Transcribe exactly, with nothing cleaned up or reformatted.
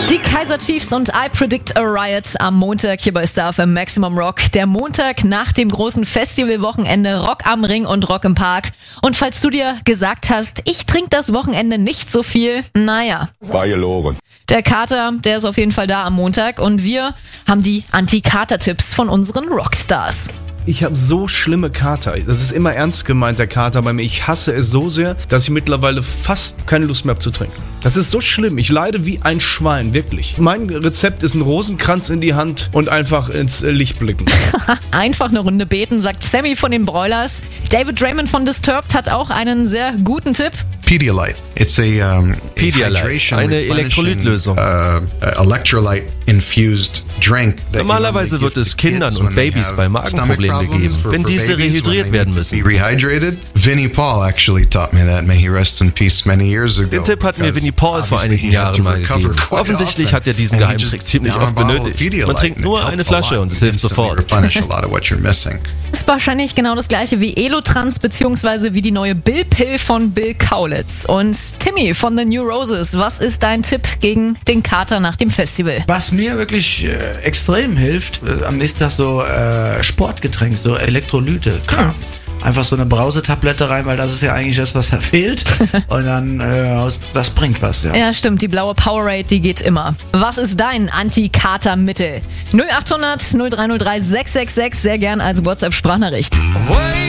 Die Kaiser Chiefs und I Predict a Riot am Montag hier bei Star F M Maximum Rock. Der Montag nach dem großen Festivalwochenende Rock am Ring und Rock im Park. Und falls du dir gesagt hast, ich trinke das Wochenende nicht so viel, naja. War gelogen. Der Kater, der ist auf jeden Fall da am Montag und wir haben die Anti-Kater-Tipps von unseren Rockstars. Ich habe so schlimme Kater. Das ist immer ernst gemeint, der Kater bei mir. Ich hasse es so sehr, dass ich mittlerweile fast keine Lust mehr habe zu trinken. Das ist so schlimm. Ich leide wie ein Schwein, wirklich. Mein Rezept ist ein Rosenkranz in die Hand und einfach ins Licht blicken. Einfach eine Runde beten, sagt Sammy von den Broilers. David Draymond von Disturbed hat auch einen sehr guten Tipp. Pedialyte. It's a um, Pedialyte, eine Elektrolytlösung. Uh, electrolyte infused drink. Normalerweise wird es Kindern und Babys bei Magenproblemen gegeben, wenn diese rehydriert werden müssen. Vinnie Paul actually taught me that. May he rest in peace many years ago. Den Tipp hat mir Vinnie Paul vor einigen Jahren mal gegeben. Offensichtlich hat er diesen Geheimtrick ziemlich oft benötigt. Man trinkt nur eine Flasche und es hilft sofort. Ist wahrscheinlich genau das gleiche wie Elotrans bzw. wie die neue Bill Pill von Bill Kaulitz. Und Timmy von The New Roses, was ist dein Tipp gegen den Kater nach dem Festival? Was mir wirklich äh, extrem hilft, äh, am nächsten Tag so äh, Sportgetränk, so Elektrolyte. Hm. Einfach so eine Brausetablette rein, weil das ist ja eigentlich das, was da fehlt. Und dann, äh, das bringt was, ja. Ja, stimmt, die blaue Powerade, die geht immer. Was ist dein Anti-Kater-Mittel? null acht hundert null drei null drei sechs sechs sechs, sehr gern als WhatsApp-Sprachnachricht.